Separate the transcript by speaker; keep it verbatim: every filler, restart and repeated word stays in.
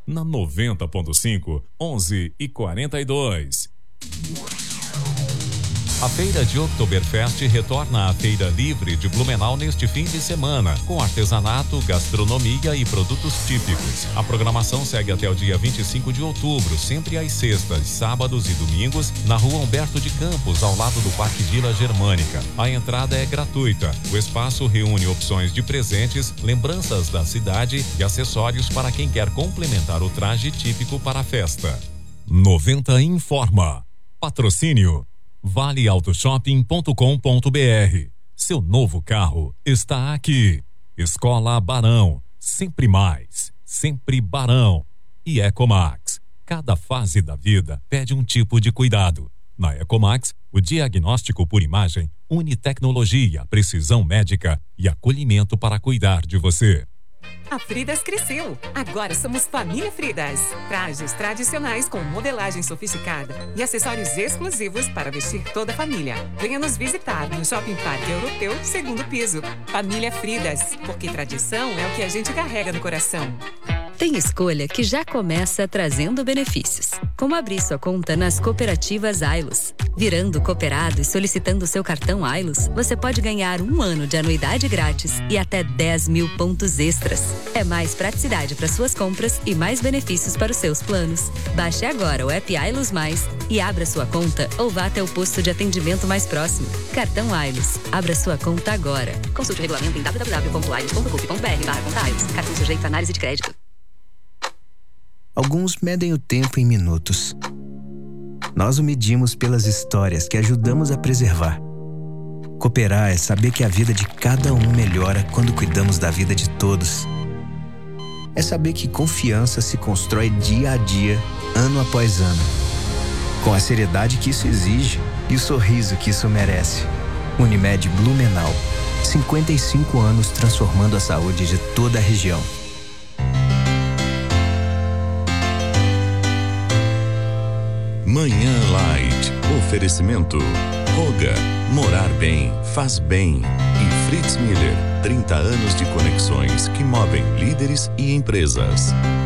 Speaker 1: Na noventa ponto cinco, onze e quarenta e dois.
Speaker 2: A feira de Oktoberfest retorna à Feira Livre de Blumenau neste fim de semana, com artesanato, gastronomia e produtos típicos. A programação segue até o dia vinte e cinco de outubro, sempre às sextas, sábados e domingos, na Rua Humberto de Campos, ao lado do Parque Vila Germânica. A entrada é gratuita. O espaço reúne opções de presentes, lembranças da cidade e acessórios para quem quer complementar o traje típico para a festa.
Speaker 1: noventa informa. Patrocínio vale auto shopping ponto com ponto br. Seu novo carro está aqui. Escola Barão, sempre mais, sempre Barão. E Ecomax, cada fase da vida pede um tipo de cuidado. Na Ecomax, o diagnóstico por imagem une tecnologia, precisão médica e acolhimento para cuidar de você.
Speaker 3: A Fridas cresceu. Agora somos Família Fridas. Trajes tradicionais com modelagem sofisticada e acessórios exclusivos para vestir toda a família. Venha nos visitar no Shopping Parque Europeu, segundo piso. Família Fridas, porque tradição é o que a gente carrega no coração.
Speaker 4: Tem escolha que já começa trazendo benefícios, como abrir sua conta nas cooperativas Ailos. Virando cooperado e solicitando seu cartão Ailos, você pode ganhar um ano de anuidade grátis e até dez mil pontos extras. É mais praticidade para suas compras e mais benefícios para os seus planos. Baixe agora o app Ailos Mais e abra sua conta ou vá até o posto de atendimento mais próximo. Cartão Ailos. Abra sua conta agora. Consulte o regulamento em w w w ponto ailos ponto com ponto br barra conta Ailos. Cartão sujeito a análise de crédito.
Speaker 5: Alguns medem o tempo em minutos. Nós o medimos pelas histórias que ajudamos a preservar. Cooperar é saber que a vida de cada um melhora quando cuidamos da vida de todos. É saber que confiança se constrói dia a dia, ano após ano. Com a seriedade que isso exige e o sorriso que isso merece. Unimed Blumenau. cinquenta e cinco anos transformando a saúde de toda a região.
Speaker 6: Manhã Light. Oferecimento. Roga. Morar bem. Faz bem. E Fritz Miller. trinta anos de conexões que movem líderes e empresas.